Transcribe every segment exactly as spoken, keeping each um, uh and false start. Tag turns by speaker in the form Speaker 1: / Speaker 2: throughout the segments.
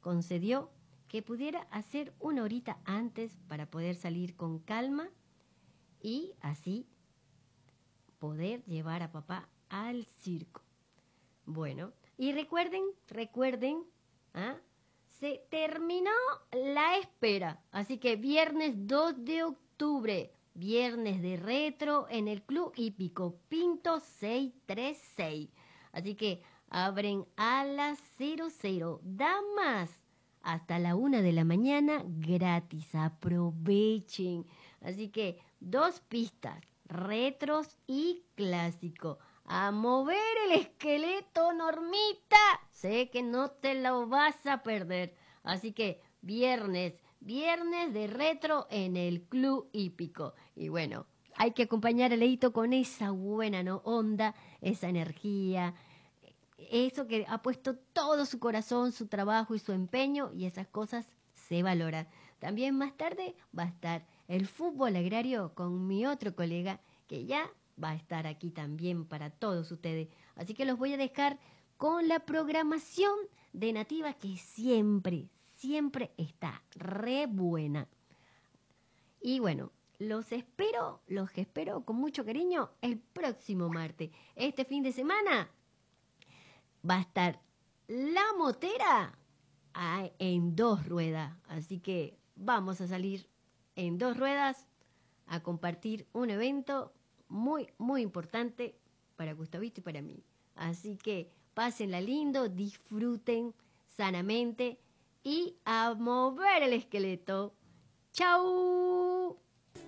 Speaker 1: concedió que pudiera hacer una horita antes para poder salir con calma y así poder llevar a papá al circo. Bueno, y recuerden, recuerden, ¿ah? Se terminó la espera, así que viernes dos de octubre, viernes de retro en el Club Hípico Pinto seiscientos treinta y seis. Así que abren a las cero cero, damas, hasta la una de la mañana gratis, aprovechen. Así que dos pistas, retros y clásico. A mover el esqueleto, Normita. Sé que no te lo vas a perder. Así que viernes, viernes de retro en el Club Hípico. Y bueno, hay que acompañar a Leito con esa buena, ¿no? onda, esa energía, eso que ha puesto todo su corazón, su trabajo y su empeño, y esas cosas se valoran. También más tarde va a estar el fútbol agrario con mi otro colega que ya va a estar aquí también para todos ustedes. Así que los voy a dejar con la programación de Nativa que siempre, siempre está re buena. Y bueno, los espero, los espero con mucho cariño el próximo martes. Este fin de semana va a estar la motera en dos ruedas. Así que vamos a salir en dos ruedas a compartir un evento muy, muy importante para Gustavito y para mí. Así que pásenla lindo, disfruten sanamente y a mover el esqueleto. ¡Chau!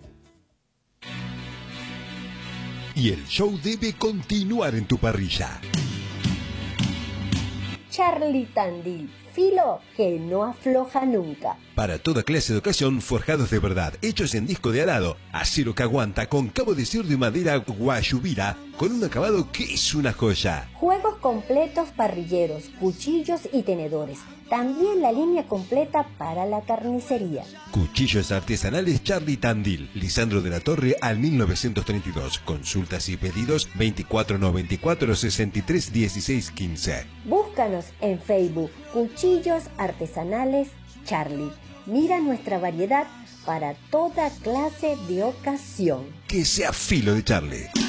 Speaker 2: Y el show debe continuar en tu parrilla.
Speaker 3: Charlie Tandil, filo que no afloja nunca.
Speaker 2: Para toda clase de ocasión, forjados de verdad, hechos en disco de arado, acero que aguanta, con cabo de cierre de madera guayubira, con un acabado que es una joya.
Speaker 3: Juegos completos parrilleros, cuchillos y tenedores. También la línea completa para la carnicería.
Speaker 2: Cuchillos artesanales Charlie Tandil, Lisandro de la Torre al mil novecientos treinta y dos. Consultas y pedidos veinticuatro noventa y cuatro, sesenta y tres dieciséis quince.
Speaker 3: Búscanos en Facebook, Cuchillos Artesanales Charlie. Mira nuestra variedad para toda clase de ocasión.
Speaker 2: Que sea filo de Charlie.